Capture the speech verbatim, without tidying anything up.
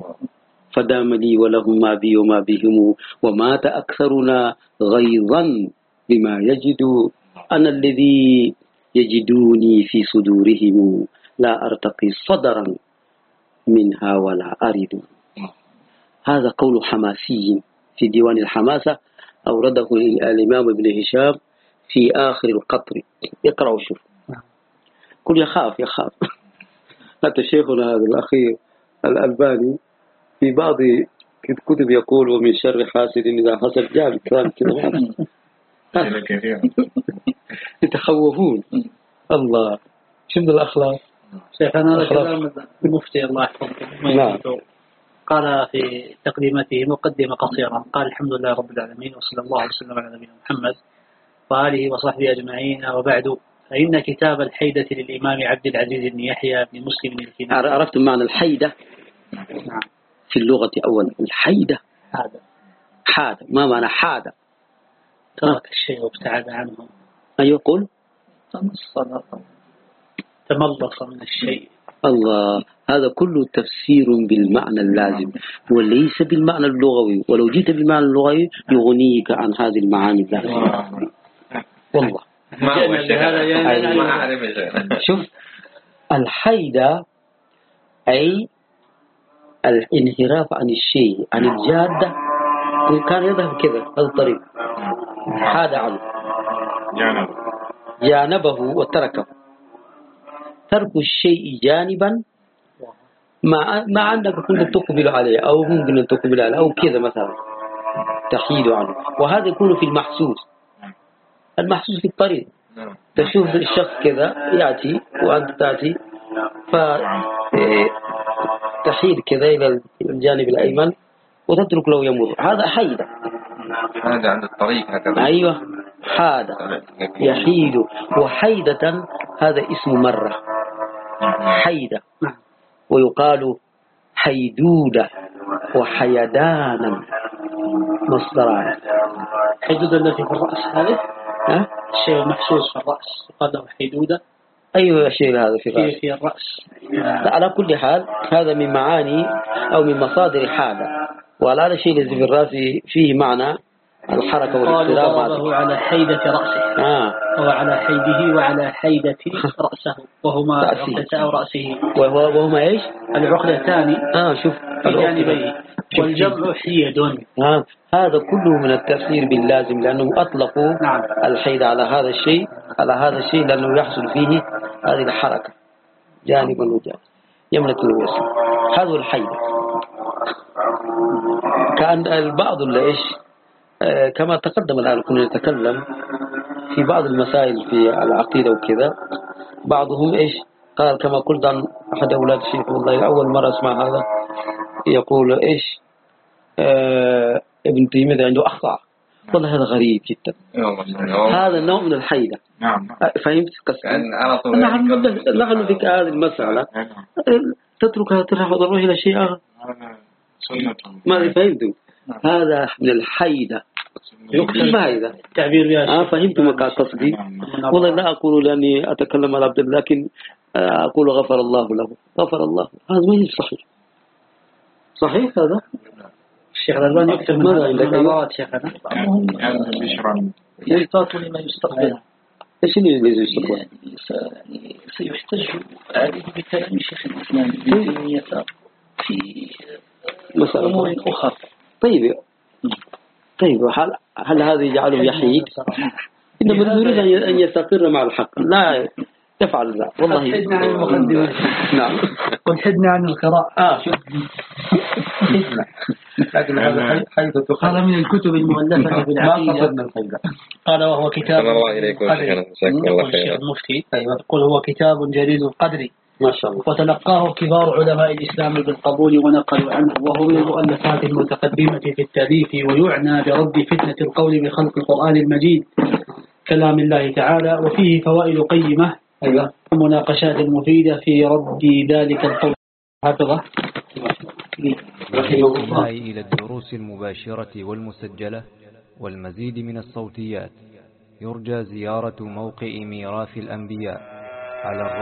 فدام لي ولهم ما بي وما بهم، ومات أكثرنا غيظا بما يجد، أنا الذي يجدوني في صدورهم، لا أرتقي صدرا منها ولا أرد. هذا قول حماسي في ديوان الحماسة، أورده الإمام ابن هشام في آخر القطر. اقرأوا شوف. كل يخاف يخاف حتى شيخنا هذا الأخير الألباني في بعض كتب يقول ومن شر حاسد إذا حسد، جاب كلام كده يتخوفون. الله، شوف الأخلاق. شيخنا هذا كلام المفتي الله يحفظه. قال في تقديمته مقدمة قصيرة، قال الحمد لله رب العالمين، وصلى الله وسلم على نبينا محمد وآله وصحبه أجمعين، وبعد، فإن كتاب الحيدة للإمام عبد العزيز بن يحيى بن مسلم الكناني. عرفتم معنى الحيدة؟ نعم. في اللغة أولا الحيدة حادة. حادة، ما معنى حادة؟ ترك الشيء وابتعد عنه. أيوة قل تملص من الشيء. الله، هذا كله تفسير بالمعنى اللازم وليس بالمعنى اللغوي، ولو جيت بالمعنى اللغوي يغنيك عن هذه المعاني اللازمة. والله ما هو شوف، الحيدة أي الانحراف عن الشيء، عن الجادة. كان يذهب كذا هذا الطريق، حاد عنه، جانبه وتركه. ترك الشيء جانبا ما ما عندك كنت تقبل عليه أو ممكن أن تقبل عليه أو كذا مثلا، تحيد عنه. وهذا يكون في المحسوس. المحسوس في الطريق، تشوف الشخص كذا يأتي وأنت تأتي، فتحيد كذا إلى الجانب الأيمن وتترك له يمر. هذا حيدة. هذا عند الطريق هكذا. أيوة، حادة يحيد. وحيدة هذا اسم مرة، حيدة، ويقال حيدودة وحيدانا مصدران. حيدودة التي في الرأس هذه؟ ها؟ الشيء المحسوس في الرأس يقال له حيدودة. أيوة، الشيء هذا في الرأس. في, في الرأس. على كل حال هذا من معاني أو من مصادر حادة، وعلى هذا الشيء الذي في الرأس فيه معنى الحركة والاضطراب. قالوا على حيدة رأسه. آه. أو على حيده وعلى حيدة رأسه، وهما عقدتا رأسه. وهو وهما إيش؟ العقدتان. آه شوف في جانبيه، والجمع حيد. آه. هذا كله من التفسير باللازم، لأنهم أطلقوا نعم. الحيد على هذا الشيء، على هذا الشيء لأنه يحصل فيه هذه الحركة جانبا وجانبا، يمنة ويسر. هذا الحيد. كان البعض اللي إيش آه كما تقدم الآن كنا نتكلم في بعض المسائل في العقيدة وكذا، بعضهم إيش قال كما قلت عن أحد أولاد الشيخ، والله أول مرة أسمع هذا، يقول إيش آه ابن تيمية عنده أخطاء. والله هذا غريب جدا. هذا نوع من الحيدة. نعم. فهمت قصدي؟ نحن نحن بك هذه المسألة تتركها تروح وتروح إلى شيء آخر. ما فهمتوا؟ هذا من الحيدة. يقسم هذا تعبير يا آه فهمتوا ما قصدي؟ والله لا أقول لأني أتكلم على عبد الله، لكن أقول غفر الله له، غفر الله. هذا ما هي صحيح. صحيح هذا؟ الشيخ الألباني يكتب ماذا عندك؟ مناظرات شيخنا. يلتقط لما يستقبل. إيش اللي يستقبل؟ سيحتج عليه بكلام شيخ الإسلام ابن تيمية في أمور أخرى. طيب طيب هل هل هذا يجعله يحيد؟ إنما نريد أن يستقر مع الحق، لا يفعل ذلك. والله حدنا عن المقدمة. نعم. قل حدنا عن القراءة. آه شوف. لكن هذا حيث هذا من الكتب المؤلفة في العقيدة. قال وهو كتاب. الله إليكم شيخنا. الله خير. المفتي يقول هو كتاب جليل القدر. ما شاء الله. وتلقاه كبار علماء الإسلام بالقبول ونقلوا عنه، وهو من المؤلفات المتقدمة في التأليف، ويعنى برد فتنة القول بخلق القرآن المجيد كلام الله تعالى، وفيه فوائد قيمة ومناقشات مفيدة في رد ذلك القول. حفظه رحمه إلى الدروس المباشرة والمسجلة والمزيد من الصوتيات، يرجى زيارة موقع ميراث الأنبياء على